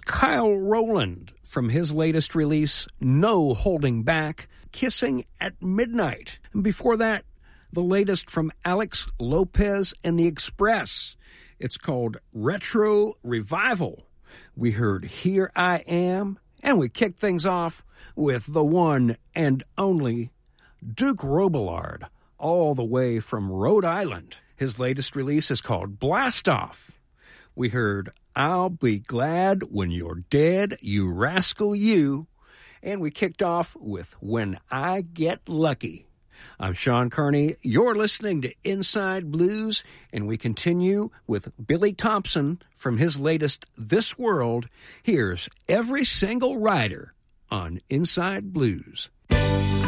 Kyle Rowland from his latest release, No Holding Back, Kissing at Midnight. And before that, the latest from Alex Lopez and the Express. It's called Retro Revival. We heard Here I Am, and we kicked things off with the one and only Duke Robillard, all the way from Rhode Island. His latest release is called Blast Off. We heard I'll Be Glad When You're Dead, You Rascal You, and we kicked off with When I Get Lucky. I'm Sean Carney. You're listening to Inside Blues, and we continue with Billy Thompson from his latest This World. Here's Every Single Rider on Inside Blues.